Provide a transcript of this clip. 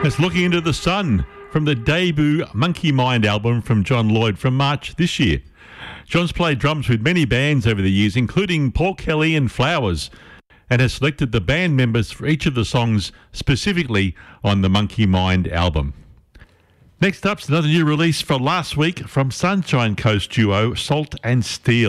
It's Looking Into the Sun from the debut Monkey Mind album from John Lloyd from March this year. John's played drums with many bands over the years, including Paul Kelly and Flowers, and has selected the band members for each of the songs specifically on the Monkey Mind album. Next up's another new release from last week from Sunshine Coast duo Salt and Steel.